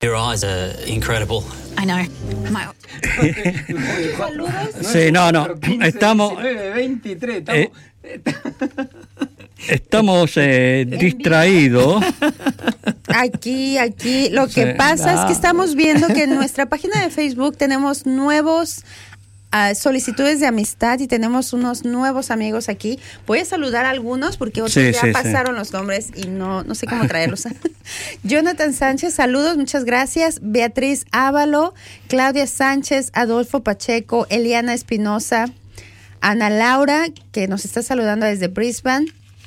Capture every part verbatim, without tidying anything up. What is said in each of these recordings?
Your eyes are incredible. I know. My... Sí, no, no. Estamos. veintitrés, estamos. Eh, estamos eh, distraídos. Aquí, aquí. Lo que Sí. pasa Ah. es que estamos viendo que en nuestra página de Facebook tenemos nuevos uh, solicitudes de amistad y tenemos unos nuevos amigos aquí. Voy a saludar a algunos porque otros Sí, ya sí, pasaron sí. los nombres y no, no sé cómo traerlos. Jonathan Sánchez, saludos, muchas gracias. Beatriz Ávalo, Claudia Sánchez, Adolfo Pacheco, Eliana Espinosa, Ana Laura, que nos está saludando desde Brisbane,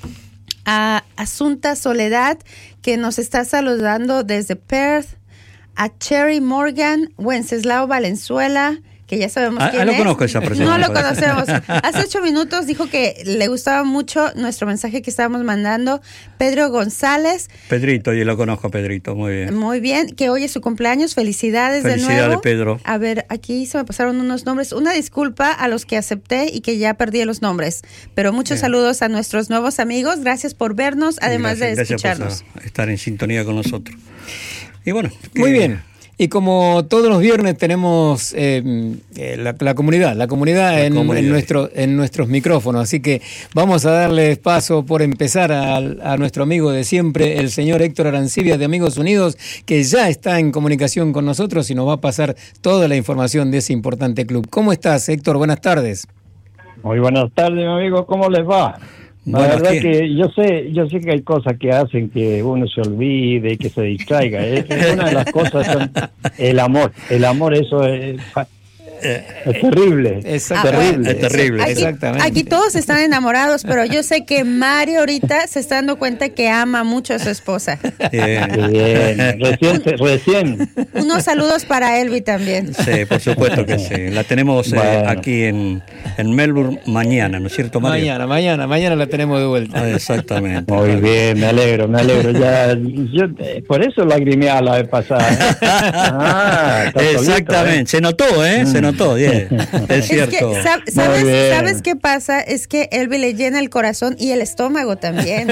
a Asunta Soledad, que nos está saludando desde Perth, a Cherry Morgan, Wenceslao Valenzuela, que ya sabemos Ah, quién ah, lo es. conozco esa persona. No lo conocemos. Hace ocho minutos dijo que le gustaba mucho nuestro mensaje que estábamos mandando. Pedro González. Pedrito, yo lo conozco, Pedrito, muy bien. Muy bien, que hoy es su cumpleaños. Felicidades, Felicidades, de nuevo. Pedro. A ver, aquí se me pasaron unos nombres. Una disculpa a los que acepté y que ya perdí los nombres. Pero muchos Bien. saludos a nuestros nuevos amigos. Gracias por vernos, además Gracias, de gracias escucharnos. por estar en sintonía con nosotros. Y bueno, Muy que- bien. Y como todos los viernes tenemos eh, eh, la, la comunidad, la comunidad, La en, comunidad. en, nuestro, en nuestros micrófonos. Así que vamos a darle paso por empezar a, a nuestro amigo de siempre, el señor Héctor Arancibia de Amigos Unidos, que ya está en comunicación con nosotros y nos va a pasar toda la información de ese importante club. ¿Cómo estás, Héctor? Buenas tardes. Muy buenas tardes, mi amigo. ¿Cómo les va? La Bueno, verdad aquí- que yo sé, yo sé que hay cosas que hacen que uno se olvide y que se distraiga. Es, es una de las cosas son el amor. El amor, eso es, es terrible. Es Ah, terrible. bueno, Es terrible. Aquí, Exactamente. aquí todos están enamorados, pero yo sé que Mario ahorita se está dando cuenta que ama mucho a su esposa. Bien. Bien, recién, se- recién. Unos saludos para Elvi también. Sí, por supuesto que sí. La tenemos eh, Bueno. aquí en, en Melbourne mañana, ¿no es cierto, Mario? Mañana, mañana, mañana la tenemos de vuelta. Ah, exactamente. Muy bien, me alegro, me alegro. Ya, yo, eh, por eso lagrimeaba la vez pasada. Ah, está solito, Exactamente. ¿eh? Se notó, ¿eh? Se notó, bien. Es Es cierto. que, sab- ¿sabes, Muy bien. ¿sabes qué pasa? Es que Elvi le llena el corazón y el estómago también.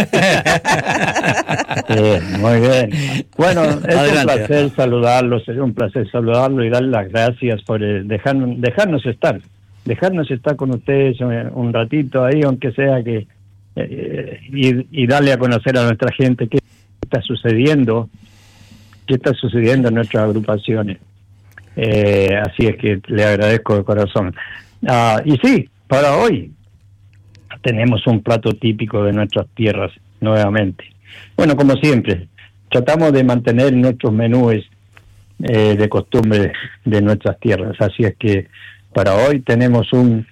Bien, muy bien. Bueno, es Adelante. un placer saludarlo, sería un placer saludarlo y darle las gracias por eh, dejarnos, dejarnos estar, dejarnos estar con ustedes un, un ratito ahí, aunque sea que, eh, y, y darle a conocer a nuestra gente qué está sucediendo, qué está sucediendo en nuestras agrupaciones. Eh, así es que le agradezco de corazón. Ah, y sí, para hoy tenemos un plato típico de nuestras tierras nuevamente. Bueno, como siempre, tratamos de mantener nuestros menús eh, de costumbre de nuestras tierras. Así es que para hoy tenemos un,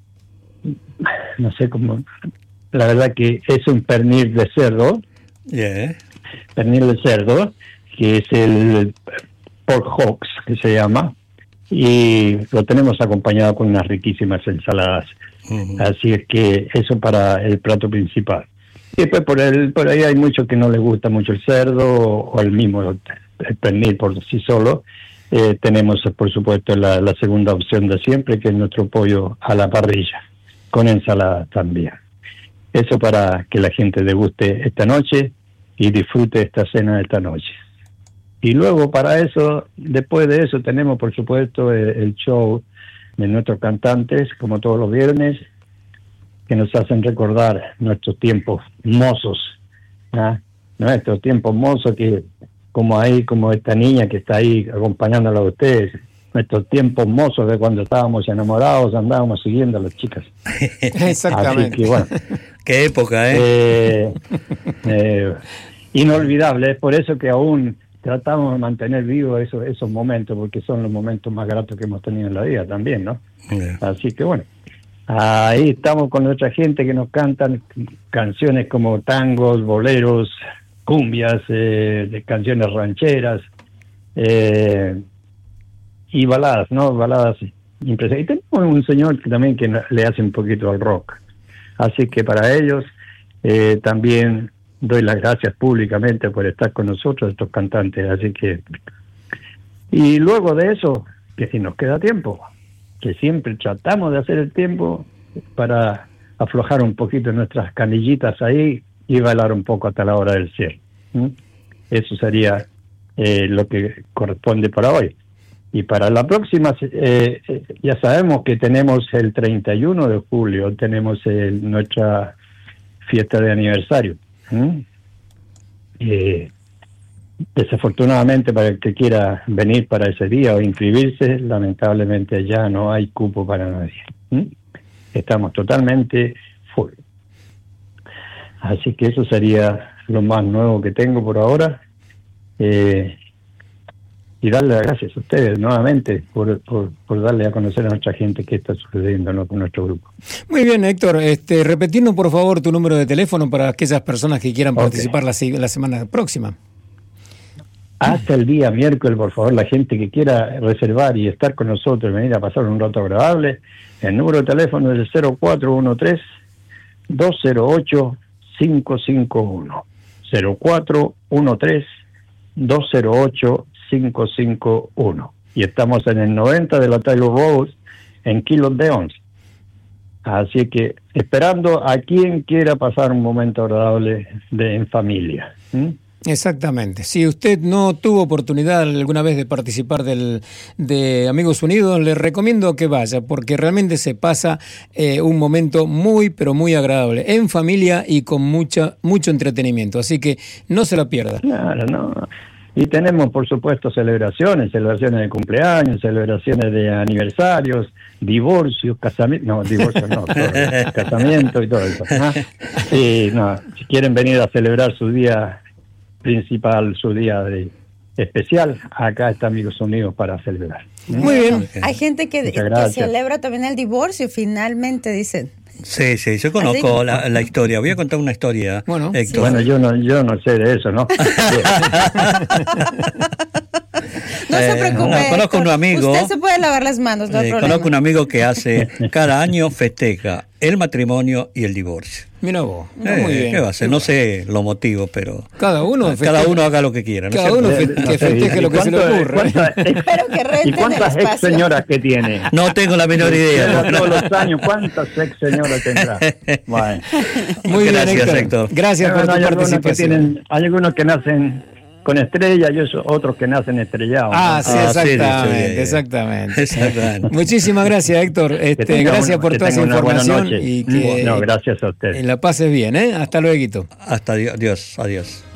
no sé cómo, la verdad que es un pernil de cerdo, Yeah. pernil de cerdo, que es el pork hocks, que se llama, y lo tenemos acompañado con unas riquísimas ensaladas. Ujú. Así es que eso para el plato principal. Y después por el, por ahí hay muchos que no les gusta mucho el cerdo o, o el mismo el pernil por sí solo. Eh, tenemos por supuesto la, la segunda opción de siempre, que es nuestro pollo a la parrilla, con ensalada también. Eso para que la gente deguste esta noche y disfrute esta cena de esta noche. Y luego para eso, después de eso tenemos por supuesto el, el show de nuestros cantantes, como todos los viernes, que nos hacen recordar nuestros tiempos mozos, ¿ah? Nuestros tiempos mozos, que como ahí, como esta niña que está ahí acompañándola a ustedes, nuestros tiempos mozos de cuando estábamos enamorados, andábamos siguiendo a las chicas. Exactamente. Así que bueno, Qué época, ¿eh? eh, eh, inolvidable, es por eso que aún tratamos de mantener vivos esos, esos momentos, porque son los momentos más gratos que hemos tenido en la vida también, ¿no? Yeah. Así que bueno, ahí estamos con nuestra gente que nos cantan canciones como tangos, boleros, cumbias, eh, de canciones rancheras eh, y baladas, ¿no? Baladas impresionantes. Y tenemos un señor que también que le hace un poquito al rock. Así que para ellos eh, también doy las gracias públicamente por estar con nosotros, estos cantantes. Así que, y luego de eso, que si nos queda tiempo, que siempre tratamos de hacer el tiempo para aflojar un poquito nuestras canillitas ahí y bailar un poco hasta la hora del cielo. ¿Mm? Eso sería eh, lo que corresponde para hoy. Y para la próxima, eh, ya sabemos que tenemos el treinta y uno de julio, tenemos el, nuestra fiesta de aniversario. ¿Mm? Eh, desafortunadamente, para el que quiera venir para ese día o inscribirse, lamentablemente ya no hay cupo para nadie. ¿Mm? Estamos totalmente full. Así que eso sería lo más nuevo que tengo por ahora. Eh, y darle las gracias a ustedes nuevamente por, por, por darle a conocer a nuestra gente qué está sucediendo, ¿no?, con nuestro grupo. Muy bien, Héctor, este, repetirnos por favor tu número de teléfono para aquellas personas que quieran Okay. participar la, la semana próxima. Hasta el día miércoles, por favor, la gente que quiera reservar y estar con nosotros, venir a pasar un rato agradable, el número de teléfono es el cero cuatro uno tres, dos cero ocho, cinco cinco uno. cero cuatro uno tres, dos cero ocho, cinco cinco uno. Y estamos en el noventa de la Taylor Road, en Kilos de Once. Así que esperando a quien quiera pasar un momento agradable de, en familia. ¿Mm? Exactamente. Si usted no tuvo oportunidad alguna vez de participar del, de Amigos Unidos, le recomiendo que vaya, porque realmente se pasa eh, un momento muy, pero muy agradable, en familia y con mucha, mucho entretenimiento. Así que no se la pierda. Claro, no. Y tenemos, por supuesto, celebraciones, celebraciones de cumpleaños, celebraciones de aniversarios, divorcios, casamientos, no, divorcios no, todo, casamiento y todo eso. ¿No? Y no, si quieren venir a celebrar su día principal, su día de especial, acá está Amigos Unidos para celebrar. Muy bien. Okay. Hay gente que, que celebra también el divorcio, finalmente, dicen. Sí, sí, yo conozco la, la historia. Voy a contar una historia, bueno, Héctor. Bueno, yo no, yo no sé de eso, ¿no? No se preocupe. No, conozco un amigo. Usted se puede lavar las manos, no hay eh, problema. Conozco un amigo que hace, cada año festeja el matrimonio y el divorcio. Mira vos. No, Eh, muy bien. ¿Qué va a hacer? No sé los motivos, pero Cada uno, cada festeja, uno haga lo que quiera. ¿no cada es uno cierto? fe- No que sé, festeje ¿y lo que se le cuánto- ocurra. cuántas ex- Pero que renten ¿Y cuántas el ex espacio. señoras que tiene? No tengo la menor idea. Todos los años, ¿cuántas ex señoras tendrá? Bueno. Muy bien, Gracias, Héctor. Héctor. Gracias por Bueno, tu hay algunos que participación. tienen, hay algunos que nacen con estrella y eso- otros que nacen estrellados. Ah, ¿no? sí, Ah, sí, exactamente, sí, sí. exactamente. Exactamente. Muchísimas gracias, Héctor. Que Este, tenga gracias una- por que toda esa tenga una buena información noche. y que No, gracias a usted. y la pases bien, ¿eh? Hasta luego. Hasta Dios, adiós, adiós.